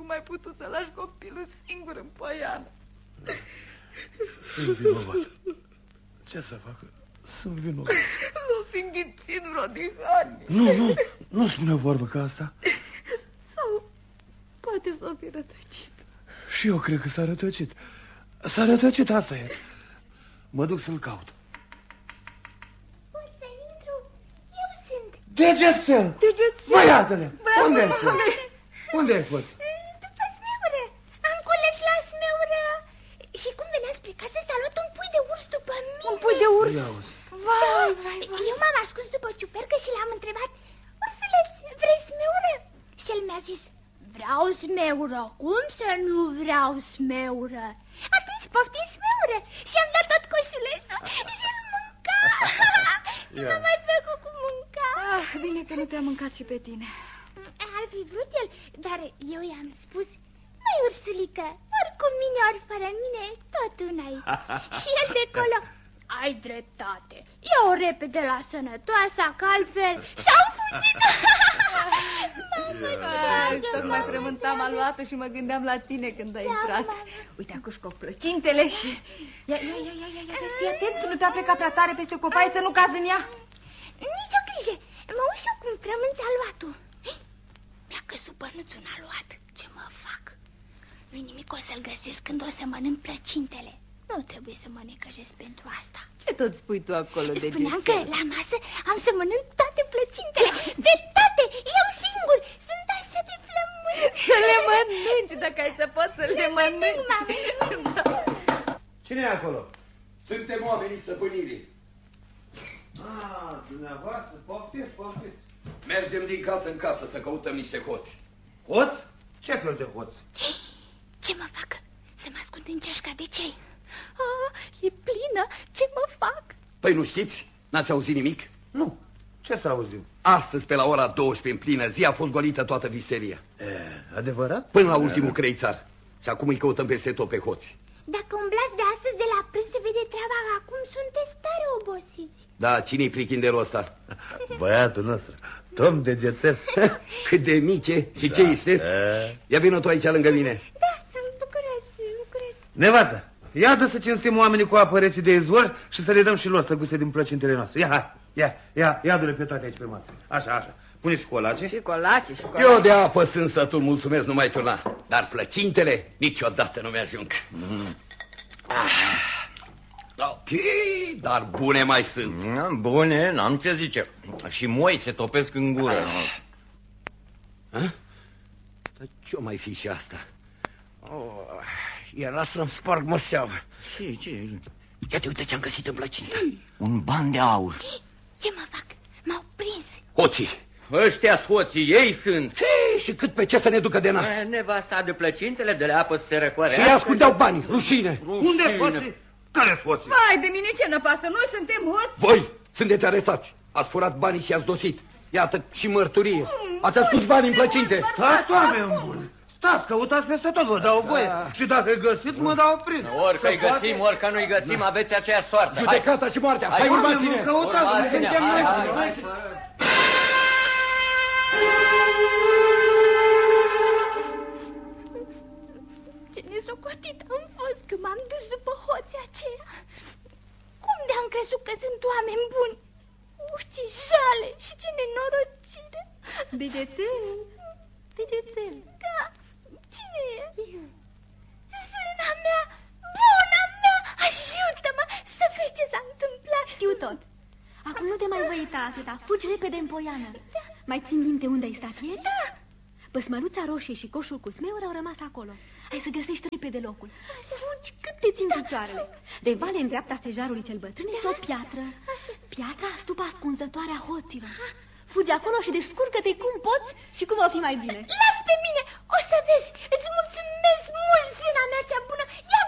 cum ai putut să lași copilul singur în poiană? Sunt vinovat. Ce să fac? Sunt vinovat. Nu fi înghițit vreo dihanie. Nu spune o vorbă ca asta. Sau poate s-o fi rătăcit. Și eu cred că s-a rătăcit. S-a rătăcit, asta e. Mă duc să-l caut. Pot să intru? Eu sunt. Degețel! Băiatele! Unde ai fost? Unde ai fost? După smeură. Am cules la smeură. Și cum venea spre casă, s-a luat un pui de urs după mine. Un pui de urs? Vai. Eu m-am ascuns după ciupercă și l-am întrebat: ursuleț, vrei smeură? Și el mi-a zis: vreau smeură. Cum să nu vreau smeură? Atunci poftim smeură. Și am dat tot coșulețul și îl mânca. Și m-a mai făcut cu mânca. Bine că nu te-a mâncat și pe tine. Ar fi vrut el, dar eu i-am spus: măi, ursulică, ori cu mine, ori fără mine, tot una-i. Și el de acolo: ai dreptate, ia-o repede la sănătoasa, că altfel s-au fugit. Tocmai frământam aluatul și mă gândeam la tine când ai intrat. Uite, acuși cu plăcintele și... Ia, vezi, fii atent, nu te-a plecat prea tare peste copaie să nu cazi în ea. Nici o grijă, mă uit și eu cum frămânți aluatul. Mi-a căzut bănuțul în aluat, ce mă fac? Nu-i nimic, o să-l găsesc când o să mănânc plăcintele. Nu trebuie să mă necăjesc pentru asta. Ce tot spui tu acolo, de spuneam că la masă am să mănânc toate plăcintele. De toate, eu singur. Sunt așa de flământ. Să le mănânci, dacă ai să poți să le mănânci. Da. Cine e acolo? Suntem oamenii stăpânirii. Dumneavoastră, poftiți. Mergem din casă în casă să căutăm niște hoți. Hoți? Ce fel de hoți? Ce mă fac? Să mă ascund în ceașca de ceai. E plină, ce mă fac? Păi nu știți? N-ați auzit nimic? Nu. Ce să auzim? Astăzi, pe la ora 12 în plină zi, a fost golită toată visteria. Adevărat? Până la ultimul creițar. Și acum îi căutăm peste tot pe hoți. Dacă umblați de astăzi de la prânz se vede treaba, acum sunteți tare obosiți. Da, cine-i prichinderul ăsta? Băiatul nostru, Tom Degețel. Cât de mic e și ce isteți? Ia vină tu aici lângă mine. Da, bucurați. Nevastă, ia dă să cinstim oamenii cu apă rece de izvor și să le dăm și lor să guste din plăcintele noastre. Ia du-le pe toate aici pe masă. Așa. Pune și colace. Și colace. Eu de apă sunt sătul, mulțumesc, nu mai turna. Dar plăcintele niciodată nu mi-ajung. Dar bune mai sunt. Bune, n-am ce zice. Și moi se topesc în gură. Dar ce-o mai fi și asta? Era să-mi sparg măseavă. Ce? Ia te uite ce-am găsit în plăcintă. Un ban de aur. Ce mă fac? M-au prins. Hoții. Ăștia hoții, ei sunt. Și cât pe ce să ne ducă de nas? Nevasta de plăcintele, de la apă să se răcorească. Și ascundeau bani, rușine. Unde hoții? Care hoții? Vai de mine, ce năpasă, noi suntem hoți. Voi sunteți arestați. Ați furat banii și ați dosit. Iată și mărturie. Ați ascuns banii în plăcinte. Stați, oameni buni. Stați, căutați peste tot, vă dau voie. Și dacă îi găsiți, mă dau prins. Ori că-i găsim, ori că nu-i găsim, aveți aceeași soartă. Judecata și moartea. Hai, urmați-ne. Căutați-ne. Hai. Ce nesocotit am fost că m-am dus după hoții aceia. Cum de-am crezut că sunt oameni buni? Ce jale și ce nenorocire. Degețel. Da, cine e? Zâna mea, buna mea, ajută-mă să vezi ce s-a întâmplat. Știu tot. Acum nu te mai voi uita atâta, fugi repede în poiană. Mai țin minte unde ai stat ieri? Da. Păsmăruța roșie și coșul cu smeuri au rămas acolo. Hai să găsești repede locul. Fugi cât te țin picioarele. De vale în dreapta stejarului cel bătrân este o piatră. Piatra stupa ascunzătoare a hoților. Fugi acolo și descurcă-te cum poți și cum va fi mai bine. Las pe mine, o să vezi. Îți mulțumesc mult, zâna mea cea bună. Ia